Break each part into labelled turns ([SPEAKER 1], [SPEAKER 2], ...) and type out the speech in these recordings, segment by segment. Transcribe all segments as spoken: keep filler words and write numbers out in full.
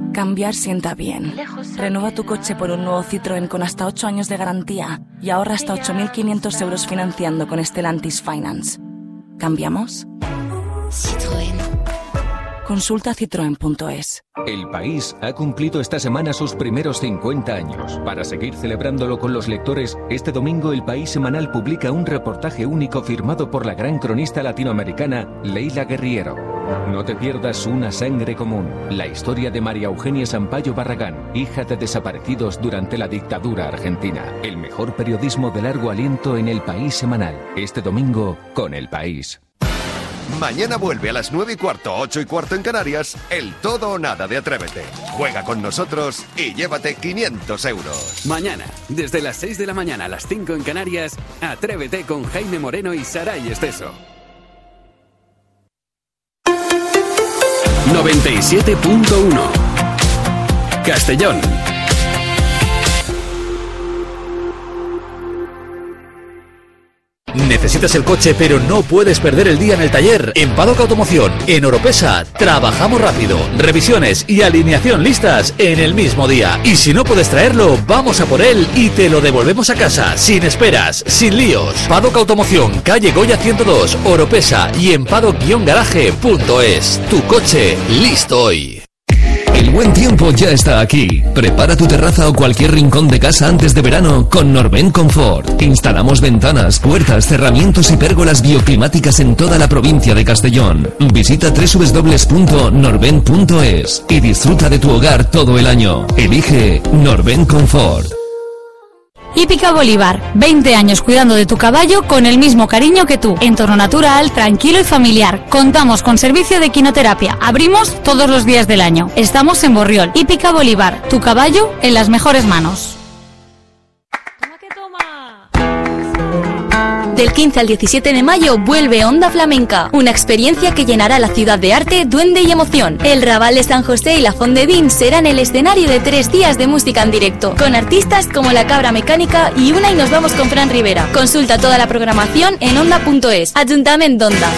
[SPEAKER 1] Cambiar sienta bien. Renueva tu coche por un nuevo Citroën con hasta ocho años de garantía y ahorra hasta ocho mil quinientos euros financiando con Stellantis Finance. ¿Cambiamos?
[SPEAKER 2] Citroën.
[SPEAKER 1] Consulta citroen punto es.
[SPEAKER 3] El País ha cumplido esta semana sus primeros cincuenta años. Para seguir celebrándolo con los lectores, este domingo El País Semanal publica un reportaje único firmado por la gran cronista latinoamericana Leila Guerriero. No te pierdas Una sangre común, la historia de María Eugenia Sampaio Barragán, hija de desaparecidos durante la dictadura argentina. El mejor periodismo de largo aliento en El País Semanal. Este domingo con El País.
[SPEAKER 4] Mañana vuelve a las nueve y cuarto, ocho y cuarto en Canarias, el Todo o Nada de Atrévete. Juega con nosotros y llévate quinientos euros.
[SPEAKER 5] Mañana, desde las seis de la mañana a las cinco en Canarias, Atrévete con Jaime Moreno y Saray Esteso. noventa y siete punto uno Castellón.
[SPEAKER 6] ¿Necesitas el coche pero no puedes perder el día en el taller? En Paddock Automoción, en Oropesa, trabajamos rápido. Revisiones y alineación listas en el mismo día. Y si no puedes traerlo, vamos a por él y te lo devolvemos a casa, sin esperas, sin líos. Paddock Automoción, calle Goya ciento dos, Oropesa y en paddock guion garaje punto es. Tu coche, listo hoy.
[SPEAKER 7] El buen tiempo ya está aquí. Prepara tu terraza o cualquier rincón de casa antes de verano con Norben Confort. Instalamos ventanas, puertas, cerramientos y pérgolas bioclimáticas en toda la provincia de Castellón. Visita doble u doble u doble u punto norben punto es y disfruta de tu hogar todo el año. Elige Norben Confort.
[SPEAKER 8] Hípica Bolívar, veinte años cuidando de tu caballo con el mismo cariño que tú. Entorno natural, tranquilo y familiar. Contamos con servicio de equinoterapia. Abrimos todos los días del año. Estamos en Borriol. Hípica Bolívar, tu caballo en las mejores manos.
[SPEAKER 9] Del quince al diecisiete de mayo vuelve Onda Flamenca, una experiencia que llenará la ciudad de arte, duende y emoción. El Raval de San José y la Fondedín serán el escenario de tres días de música en directo, con artistas como La Cabra Mecánica y Una y nos vamos con Fran Rivera. Consulta toda la programación en onda punto es. Ayuntamiento d'Onda.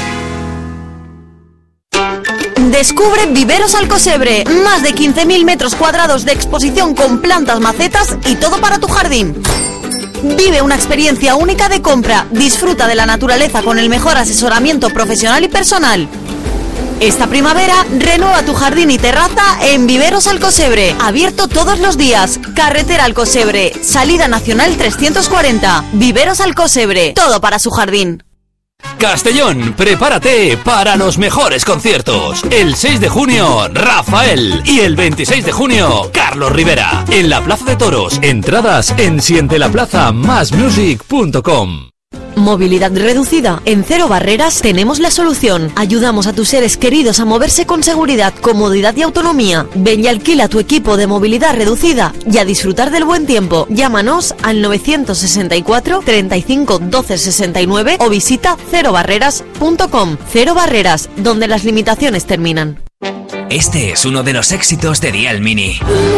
[SPEAKER 10] Descubre Viveros Alcosebre, más de quince mil metros cuadrados de exposición con plantas, macetas y todo para tu jardín. Vive una experiencia única de compra, disfruta de la naturaleza con el mejor asesoramiento profesional y personal. Esta primavera, renueva tu jardín y terraza en Viveros Alcosebre, abierto todos los días. Carretera Alcosebre, salida nacional trescientos cuarenta. Viveros Alcosebre, todo para su jardín.
[SPEAKER 6] Castellón, prepárate para los mejores conciertos. El seis de junio, Rafael. Y el veintiséis de junio, Carlos Rivera. En la Plaza de Toros. Entradas en siente la plaza más music punto com.
[SPEAKER 10] Movilidad reducida. En Cero Barreras tenemos la solución. Ayudamos a tus seres queridos a moverse con seguridad, comodidad y autonomía. Ven y alquila tu equipo de movilidad reducida y a disfrutar del buen tiempo. Llámanos al novecientos sesenta y cuatro, treinta y cinco, doce sesenta y nueve o visita cero barreras punto com. Cero Barreras, donde las limitaciones terminan.
[SPEAKER 11] Este es uno de los éxitos de Dial Mini.